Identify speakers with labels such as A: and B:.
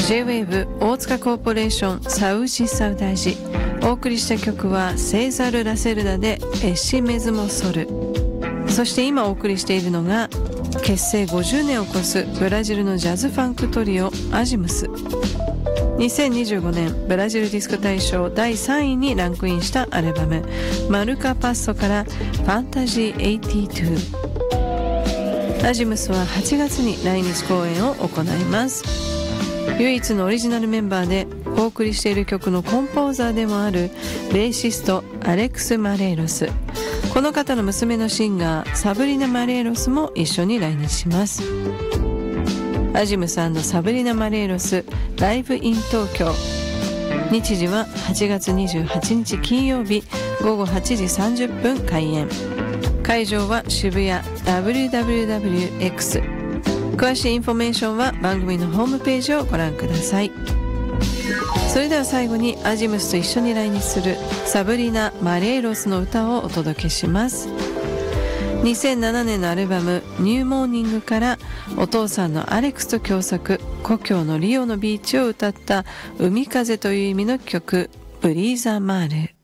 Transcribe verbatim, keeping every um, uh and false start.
A: J-ウェーブ 大塚コーポレーションサウジサウダージ。お送りした曲はセイザル・ラセルダでエシメズモソル。そして今お送りしているのが結成ごじゅうねんを超すブラジルのジャズファンクトリオアジムス。にせんにじゅうごねんブラジルディスク大賞だいさんいにランクインしたアルバムマルカパッソからファンタジーはちじゅうに。アジムスははちがつに来日公演を行います。唯一のオリジナルメンバーでお送りしている曲のコンポーザーでもあるベーシストアレックス・マレーロス。この方の娘のシンガーサブリナ・マレーロスも一緒に来日します。アジムス&サブリナ・マレーロスライブイン東京。日時ははちがつにじゅうはちにち金曜日ごごはちじさんじゅっぷん開演。会場は渋谷 ダブリューダブリューダブリューエックス。 詳しいインフォメーションは番組のホームページをご覧ください。それでは最後にアジムスと一緒に来日するサブリナ・マレーロスの歌をお届けします。にせんななねんのアルバムニューモーニングからお父さんのアレックスと共作、故郷のリオのビーチを歌った海風という意味の曲ブリーザ・マール。